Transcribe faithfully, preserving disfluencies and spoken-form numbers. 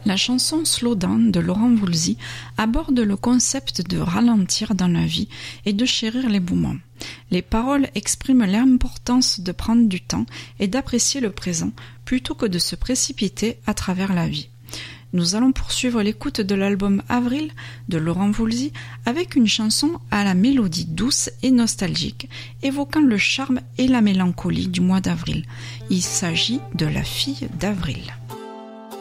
La chanson Slow Down de Laurent Voulzy aborde le concept de ralentir dans la vie et de chérir les moments. Les paroles expriment l'importance de prendre du temps et d'apprécier le présent plutôt que de se précipiter à travers la vie. Nous allons poursuivre l'écoute de l'album Avril de Laurent Voulzy avec une chanson à la mélodie douce et nostalgique, évoquant le charme et la mélancolie du mois d'avril. Il s'agit de La fille d'avril.